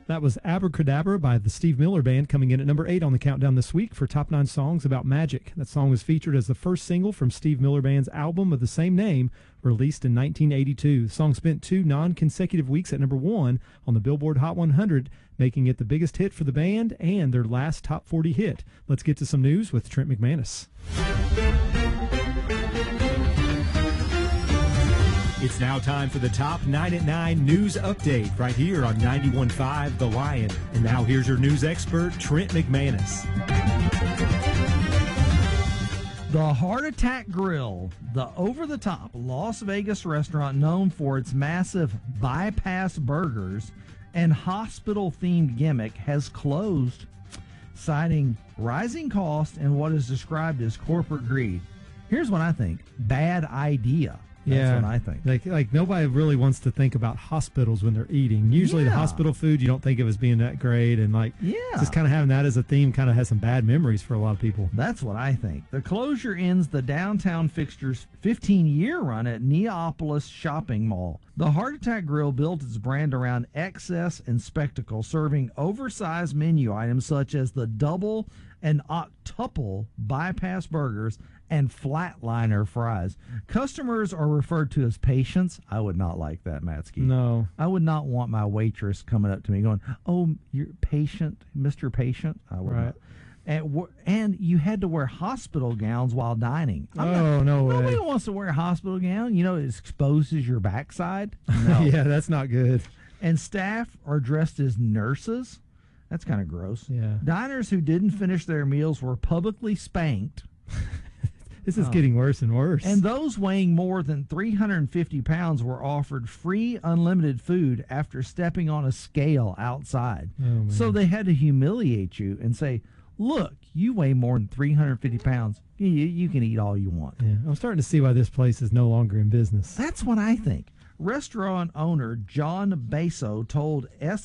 That was Abracadabra by the Steve Miller Band, coming in at number 8 on the countdown this week for Top 9 Songs About Magic. That song was featured as the first single from Steve Miller Band's album of the same name, released in 1982. The song spent 2 non-consecutive weeks at number 1 on the Billboard Hot 100, making it the biggest hit for the band and their last top 40 hit. Let's get to some news with Trent McManus. It's now time for the Top 9 at 9 news update right here on 91.5 The Lion. And now here's your news expert, Trent McManus. The Heart Attack Grill, the over-the-top Las Vegas restaurant known for its massive bypass burgers and hospital-themed gimmick, has closed, citing rising costs and what is described as corporate greed. Here's what I think. Bad idea. That's what I think. Like nobody really wants to think about hospitals when they're eating. Usually the hospital food you don't think of as being that great, and just kind of having that as a theme kind of has some bad memories for a lot of people. That's what I think. The closure ends the downtown fixture's 15-year run at Neapolis Shopping Mall. The Heart Attack Grill built its brand around excess and spectacle, serving oversized menu items such as the double and octuple bypass burgers and flatliner fries. Customers are referred to as patients. I would not like that, Matsky. No. I would not want my waitress coming up to me going, "Oh, you're patient, Mr. Patient." I would not. And you had to wear hospital gowns while dining. No way. Nobody wants to wear a hospital gown. You know, it exposes your backside. No. Yeah, that's not good. And staff are dressed as nurses. That's kind of gross. Yeah. Diners who didn't finish their meals were publicly spanked. This is getting worse and worse. And those weighing more than 350 pounds were offered free unlimited food after stepping on a scale outside. So they had to humiliate you and say, "Look, you weigh more than 350 pounds. You can eat all you want." Yeah, I'm starting to see why this place is no longer in business. That's what I think. Restaurant owner John Basso told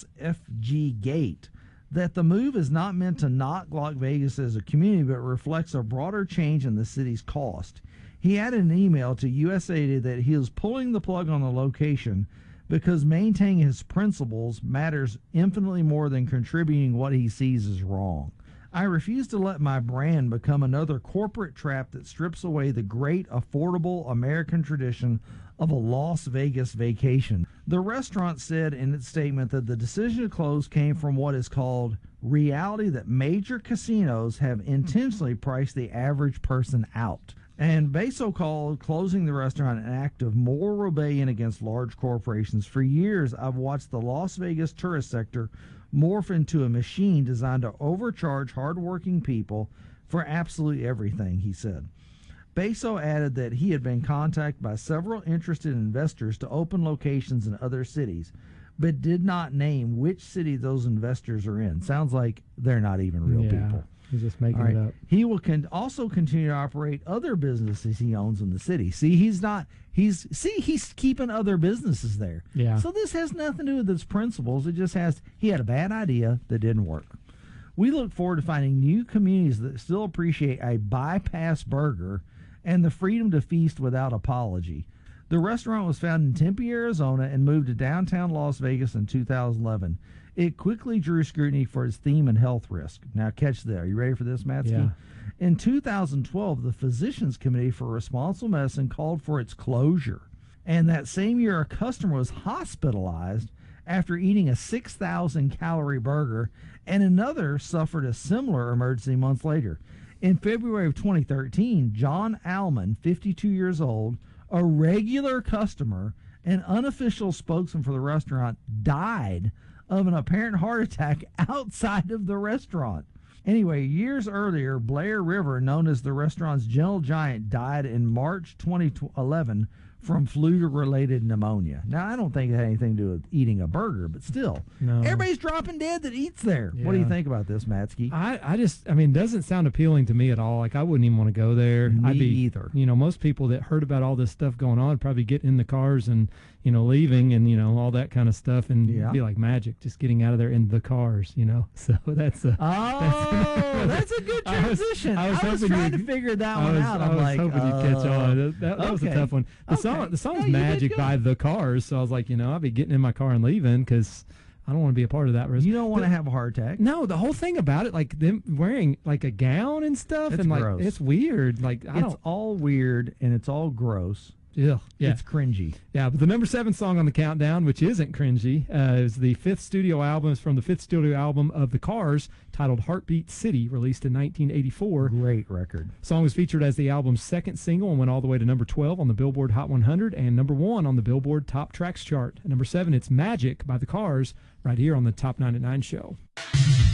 SFG Gate that the move is not meant to knock Las Vegas as a community, but reflects a broader change in the city's cost. He added an email to USA Today that he is pulling the plug on the location because maintaining his principles matters infinitely more than contributing what he sees as wrong. "I refuse to let my brand become another corporate trap that strips away the great, affordable American tradition of a Las Vegas vacation." The restaurant said in its statement that the decision to close came from what is called reality that major casinos have intentionally priced the average person out. And Basso called closing the restaurant an act of moral rebellion against large corporations. "For years, I've watched the Las Vegas tourist sector morph into a machine designed to overcharge hardworking people for absolutely everything," he said. Basso added that he had been contacted by several interested investors to open locations in other cities, but did not name which city those investors are in. Sounds like they're not even real people. He's just making it up. He will also continue to operate other businesses he owns in the city. See, he's keeping other businesses there. Yeah. So this has nothing to do with his principles. It just he had a bad idea that didn't work. We look forward to finding new communities that still appreciate a bypass burger and the freedom to feast without apology. The restaurant was founded in Tempe, Arizona, and moved to downtown Las Vegas in 2011. It quickly drew scrutiny for its theme and health risk. Now, catch this. Are you ready for this, Matsky? Yeah. In 2012, the Physicians Committee for Responsible Medicine called for its closure. And that same year, a customer was hospitalized after eating a 6,000-calorie burger, and another suffered a similar emergency months later. In February of 2013, John Allman, 52 years old, a regular customer and unofficial spokesman for the restaurant, died of an apparent heart attack outside of the restaurant. Anyway, years earlier, Blair River, known as the restaurant's gentle giant, died in March 2011 from flu-related pneumonia. Now, I don't think it had anything to do with eating a burger, but still. No. Everybody's dropping dead that eats there. Yeah. What do you think about this, Matsky? I mean, it doesn't sound appealing to me at all. Like, I wouldn't even want to go there. Me either. You know, most people that heard about all this stuff going on probably get in the cars and, you know, leaving and, you know, all that kind of stuff, and be like magic, just getting out of there in the cars, you know. So that's that's a good transition. I was trying to figure that one out. I was hoping you'd catch on. That was a tough one. The song's Magic by The Cars, so I was like, you know, I'll be getting in my car and leaving because I don't want to be a part of that. You don't want to have a heart attack. No, the whole thing about it, like them wearing like a gown and stuff, It's and like gross. it's weird. Like It's all weird and it's all gross. Yeah, It's cringy. Yeah, but the number 7 song on the countdown, which isn't cringy, is the 5th studio album. It's from the 5th studio album of The Cars, titled Heartbeat City, released in 1984. Great record. The song was featured as the album's second single and went all the way to number 12 on the Billboard Hot 100 and number 1 on the Billboard Top Tracks chart. At number 7, it's Magic by The Cars, right here on the Top 9 at 9 show.